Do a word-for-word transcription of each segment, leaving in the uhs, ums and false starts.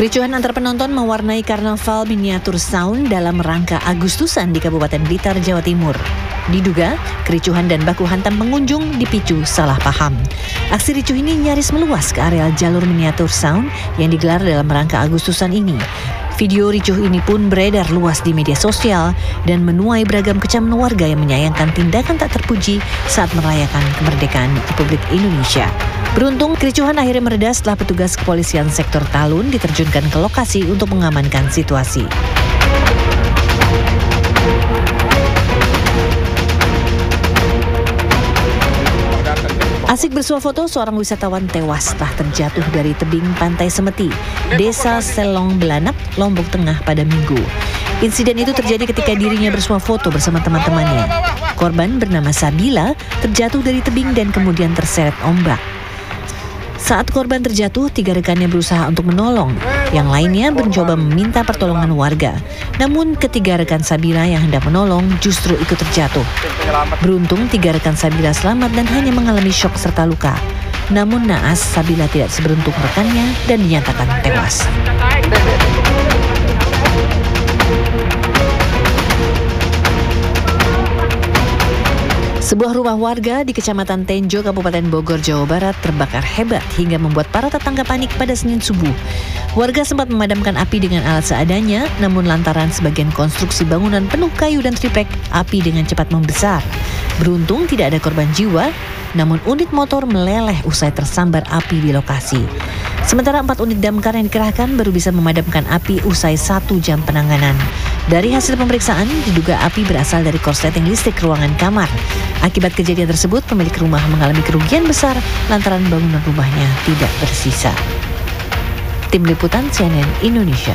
Kericuhan antar penonton mewarnai karnaval miniatur sound dalam rangka Agustusan di Kabupaten Blitar, Jawa Timur. Diduga, kericuhan dan baku hantam pengunjung dipicu salah paham. Aksi ricuh ini nyaris meluas ke areal jalur miniatur sound yang digelar dalam rangka Agustusan ini. Video ricuh ini pun beredar luas di media sosial dan menuai beragam kecaman warga yang menyayangkan tindakan tak terpuji saat merayakan kemerdekaan Republik Indonesia. Beruntung, kericuhan akhirnya mereda setelah petugas kepolisian sektor Talun diterjunkan ke lokasi untuk mengamankan situasi. Asik bersuah foto, seorang wisatawan tewas setelah terjatuh dari tebing Pantai Semeti, Desa Selong Belanak, Lombok Tengah pada Minggu. Insiden itu terjadi ketika dirinya bersuah foto bersama teman-temannya. Korban bernama Sabila terjatuh dari tebing dan kemudian terseret ombak. Saat korban terjatuh, tiga rekannya berusaha untuk menolong. Yang lainnya mencoba meminta pertolongan warga. Namun ketiga rekan Sabila yang hendak menolong justru ikut terjatuh. Beruntung tiga rekan Sabila selamat dan hanya mengalami syok serta luka. Namun naas, Sabila tidak seberuntung rekannya dan dinyatakan tewas. Sebuah rumah warga di Kecamatan Tenjo, Kabupaten Bogor, Jawa Barat terbakar hebat hingga membuat para tetangga panik pada Senin subuh. Warga sempat memadamkan api dengan alat seadanya, namun lantaran sebagian konstruksi bangunan penuh kayu dan triplek, api dengan cepat membesar. Beruntung tidak ada korban jiwa, namun unit motor meleleh usai tersambar api di lokasi. Sementara empat unit damkar yang dikerahkan baru bisa memadamkan api usai satu jam penanganan. Dari hasil pemeriksaan, diduga api berasal dari korsleting listrik ruangan kamar. Akibat kejadian tersebut, pemilik rumah mengalami kerugian besar lantaran bangunan rumahnya tidak bersisa. Tim Liputan C N N Indonesia.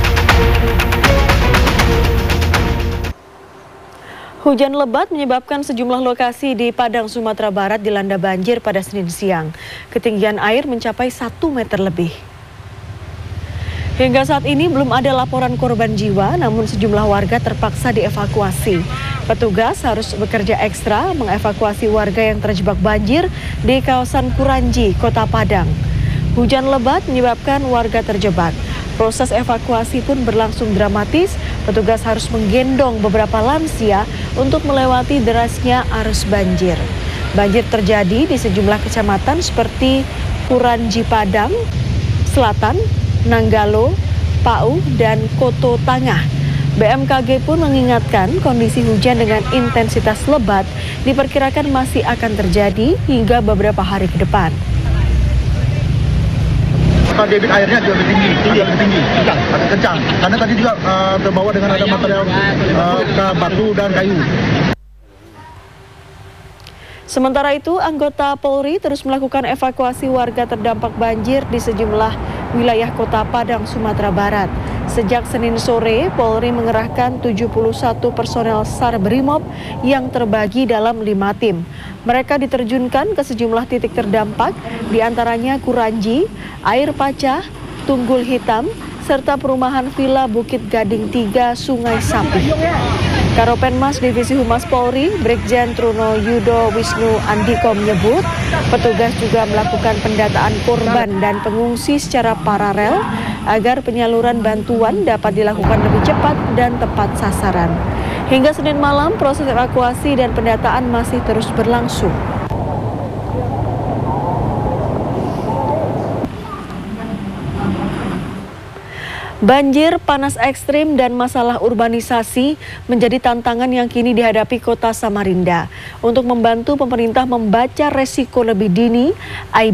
Hujan lebat menyebabkan sejumlah lokasi di Padang, Sumatera Barat dilanda banjir pada Senin siang. Ketinggian air mencapai satu meter lebih. Hingga saat ini belum ada laporan korban jiwa, namun sejumlah warga terpaksa dievakuasi. Petugas harus bekerja ekstra mengevakuasi warga yang terjebak banjir di kawasan Kuranji, Kota Padang. Hujan lebat menyebabkan warga terjebak. Proses evakuasi pun berlangsung dramatis. Petugas harus menggendong beberapa lansia untuk melewati derasnya arus banjir. Banjir terjadi di sejumlah kecamatan seperti Kuranji Padang Selatan, Nanggalo, Pau, dan Koto Tangah. B M K G pun mengingatkan kondisi hujan dengan intensitas lebat diperkirakan masih akan terjadi hingga beberapa hari ke depan. Debit airnya juga lebih tinggi, tinggi, lebih tinggi, kencang, kencang. Karena tadi juga uh, terbawa dengan ada material uh, batu dan kayu. Sementara itu, anggota Polri terus melakukan evakuasi warga terdampak banjir di sejumlah wilayah Kota Padang, Sumatera Barat. Sejak Senin sore, Polri mengerahkan tujuh puluh satu personel SAR Brimob yang terbagi dalam lima tim. Mereka diterjunkan ke sejumlah titik terdampak, diantaranya Kuranji, Air Pacah, Tunggul Hitam, serta perumahan Villa Bukit Gading tiga, Sungai Sapi. Karopenmas Divisi Humas Polri, Brigjen Truno Yudo Wisnu Andiko menyebut, petugas juga melakukan pendataan korban dan pengungsi secara paralel agar penyaluran bantuan dapat dilakukan lebih cepat dan tepat sasaran. Hingga Senin malam, proses evakuasi dan pendataan masih terus berlangsung. Banjir, panas ekstrim, dan masalah urbanisasi menjadi tantangan yang kini dihadapi Kota Samarinda. Untuk membantu pemerintah membaca resiko lebih dini,